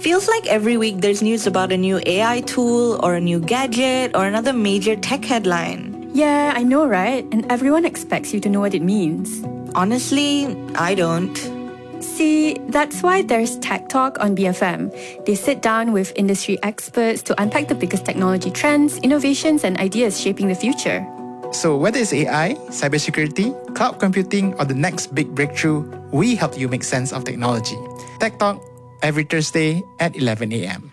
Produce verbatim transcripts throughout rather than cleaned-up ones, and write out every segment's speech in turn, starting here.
Feels like every week there's news about a new A I tool or a new gadget or another major tech headline. Yeah, I know, right? And everyone expects you to know what it means. Honestly, I don't. See, that's why there's Tech Talk on B F M. They sit down with industry experts to unpack the biggest technology trends, innovations, and ideas shaping the future. So whether it's A I, cybersecurity, cloud computing, or the next big breakthrough, we help you make sense of technology. Tech Talk, every Thursday at eleven a.m.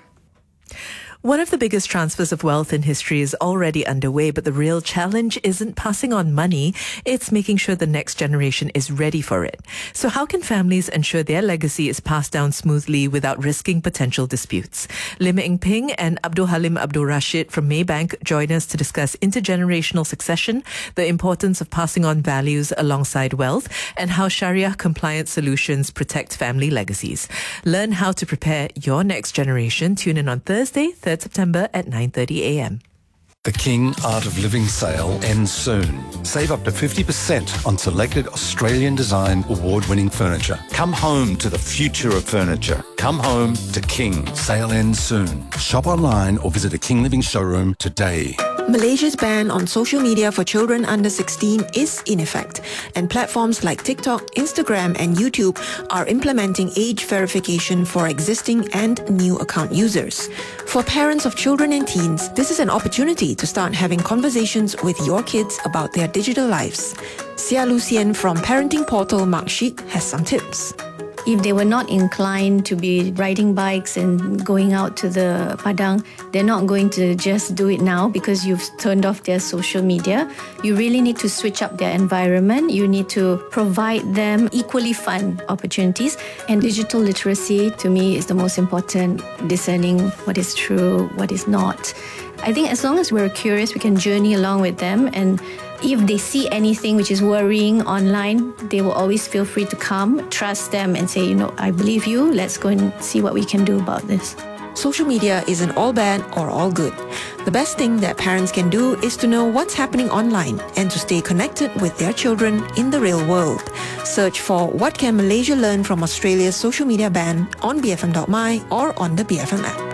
One of the biggest transfers of wealth in history is already underway, but the real challenge isn't passing on money, it's making sure the next generation is ready for it. So how can families ensure their legacy is passed down smoothly without risking potential disputes? Lim Eng Ping and Abdul Halim Abdul Rashid from Maybank join us to discuss intergenerational succession, the importance of passing on values alongside wealth, and how Sharia-compliant solutions protect family legacies. Learn how to prepare your next generation. Tune in on Thursday, third September at nine thirty a.m. The King Art of Living sale ends soon. Save up to fifty percent on selected Australian design award-winning furniture. Come home to the future of furniture. Come home to King. Sale ends soon. Shop online or visit a King Living showroom today. Malaysia's ban on social media for children under sixteen is in effect, and platforms like TikTok, Instagram and YouTube are implementing age verification for existing and new account users. For parents of children and teens, this is an opportunity to start having conversations with your kids about their digital lives. Sia Lucien from parenting portal Marksheet has some tips. If they were not inclined to be riding bikes and going out to the Padang, they're not going to just do it now because you've turned off their social media. You really need to switch up their environment. You need to provide them equally fun opportunities. And digital literacy, to me, is the most important, discerning what is true, what is not. I think as long as we're curious, we can journey along with them, and if they see anything which is worrying online, they will always feel free to come, trust them and say, you know, I believe you, let's go and see what we can do about this. Social media isn't all bad or all good. The best thing that parents can do is to know what's happening online and to stay connected with their children in the real world. Search for What Can Malaysia Learn from Australia's Social Media Ban on b f m dot m y or on the B F M app.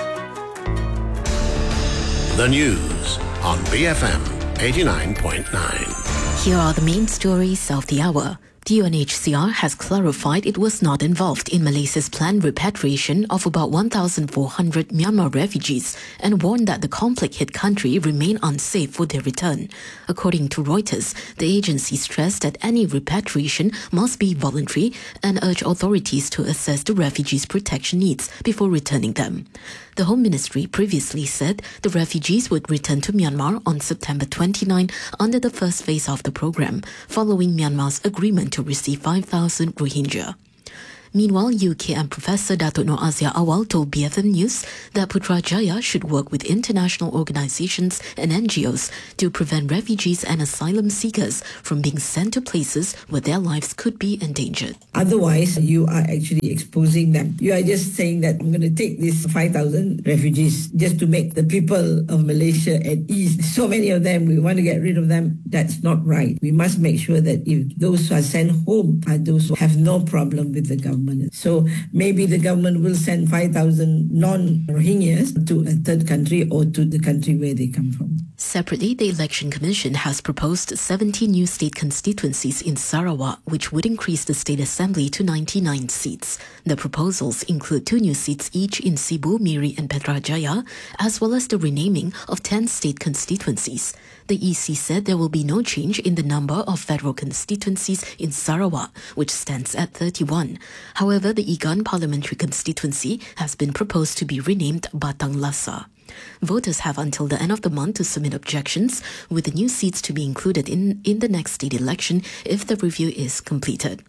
The news on B F M eighty-nine point nine. Here are the main stories of the hour. The U N H C R has clarified it was not involved in Malaysia's planned repatriation of about one thousand four hundred Myanmar refugees and warned that the conflict-hit country remained unsafe for their return. According to Reuters, the agency stressed that any repatriation must be voluntary and urged authorities to assess the refugees' protection needs before returning them. The Home Ministry previously said the refugees would return to Myanmar on September twenty-ninth under the first phase of the program, following Myanmar's agreement to receive five thousand Rohingya. Meanwhile, U K M Professor Datuk Noor Azia Awal told B F M News that Putrajaya should work with international organisations and N G Os to prevent refugees and asylum seekers from being sent to places where their lives could be endangered. Otherwise, you are actually exposing them. You are just saying that I'm going to take these five thousand refugees just to make the people of Malaysia at ease. So many of them, we want to get rid of them. That's not right. We must make sure that if those who are sent home are those who have no problem with the government. So maybe the government will send five thousand non-Rohingyas to a third country or to the country where they come from. Separately, the Election Commission has proposed seventy new state constituencies in Sarawak, which would increase the state assembly to ninety-nine seats. The proposals include two new seats each in Sibu, Miri and Putrajaya, as well as the renaming of ten state constituencies. The E C said there will be no change in the number of federal constituencies in Sarawak, which stands at thirty-one. However, the Igan parliamentary constituency has been proposed to be renamed Batang Lasa. Voters have until the end of the month to submit objections, with the new seats to be included in, in the next state election if the review is completed.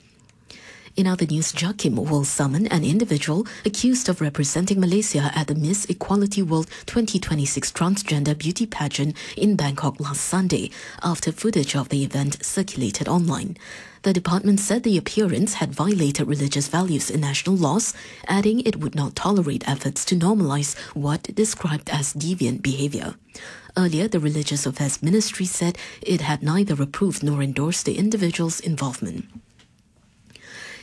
In other news, JAKIM will summon an individual accused of representing Malaysia at the Miss Equality World twenty twenty-six Transgender Beauty Pageant in Bangkok last Sunday, after footage of the event circulated online. The department said the appearance had violated religious values in national laws, adding it would not tolerate efforts to normalize what it described as deviant behavior. Earlier, the Religious Affairs Ministry said it had neither approved nor endorsed the individual's involvement.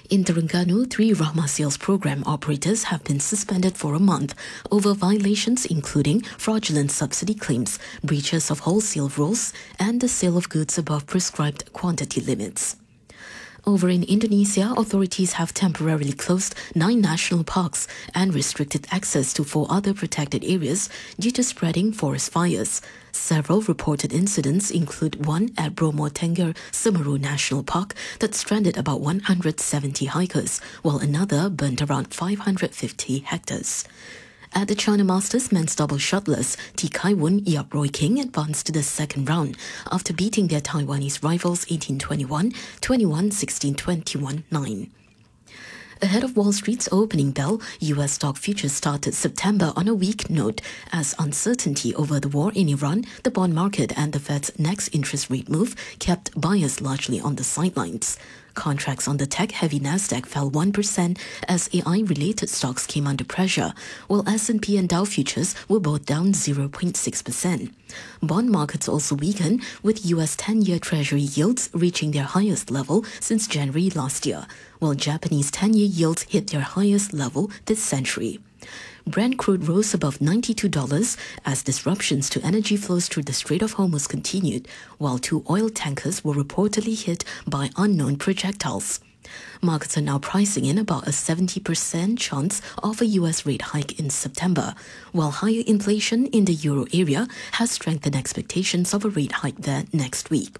In Terengganu, three Rahmah Sales Program operators have been suspended for a month over violations including fraudulent subsidy claims, breaches of wholesale rules, and the sale of goods above prescribed quantity limits. Over in Indonesia, authorities have temporarily closed nine national parks and restricted access to four other protected areas due to spreading forest fires. Several reported incidents include one at Bromo Tengger Semeru National Park that stranded about one hundred seventy hikers, while another burnt around five hundred fifty hectares. At the China Masters men's double shuttlers, T. Kai Wun, Yap Roy King advanced to the second round after beating their Taiwanese rivals eighteen twenty-one, twenty-one sixteen, twenty-one nine. Ahead of Wall Street's opening bell, U S stock futures started September on a weak note as uncertainty over the war in Iran, the bond market and the Fed's next interest rate move kept buyers largely on the sidelines. Contracts on the tech-heavy Nasdaq fell one percent as A I-related stocks came under pressure, while S and P and Dow futures were both down zero point six percent. Bond markets also weakened, with U S ten-year Treasury yields reaching their highest level since January last year, while Japanese ten-year yields hit their highest level this century. Brent crude rose above ninety-two dollars as disruptions to energy flows through the Strait of Hormuz continued, while two oil tankers were reportedly hit by unknown projectiles. Markets are now pricing in about a seventy percent chance of a U S rate hike in September, while higher inflation in the euro area has strengthened expectations of a rate hike there next week.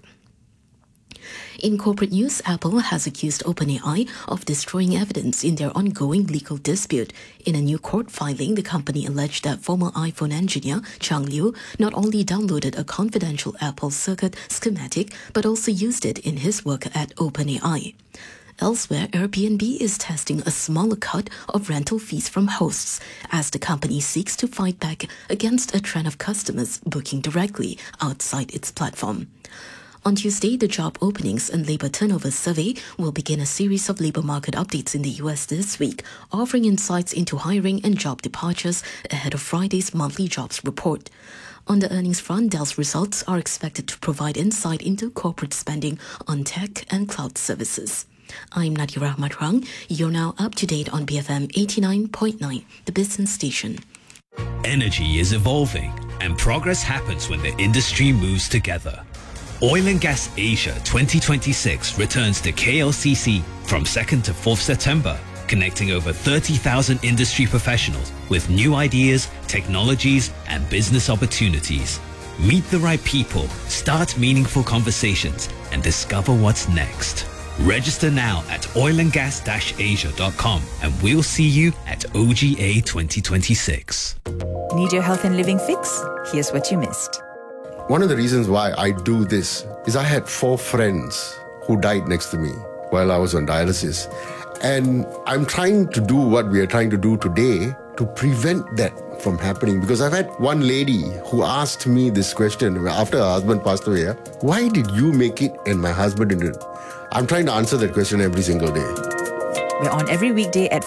In corporate news, Apple has accused OpenAI of destroying evidence in their ongoing legal dispute. In a new court filing, the company alleged that former iPhone engineer Chang Liu not only downloaded a confidential Apple circuit schematic, but also used it in his work at OpenAI. Elsewhere, Airbnb is testing a smaller cut of rental fees from hosts as the company seeks to fight back against a trend of customers booking directly outside its platform. On Tuesday, the Job Openings and Labour Turnover Survey will begin a series of labour market updates in the U S this week, offering insights into hiring and job departures ahead of Friday's monthly jobs report. On the earnings front, Dell's results are expected to provide insight into corporate spending on tech and cloud services. I'm Nadia Rahmat. You're now up to date on B F M eighty-nine point nine, the business station. Energy is evolving, and progress happens when the industry moves together. Oil and Gas Asia twenty twenty-six returns to K L C C from second to fourth September, connecting over thirty thousand industry professionals with new ideas, technologies, and business opportunities. Meet the right people, start meaningful conversations, and discover what's next. Register now at oil and gas dash asia dot com, and we'll see you at O G A twenty twenty-six. Need your health and living fix? Here's what you missed. One of the reasons why I do this is I had four friends who died next to me while I was on dialysis. And I'm trying to do what we are trying to do today to prevent that from happening. Because I've had one lady who asked me this question after her husband passed away. Why did you make it and my husband didn't? I'm trying to answer that question every single day. We're on every weekday at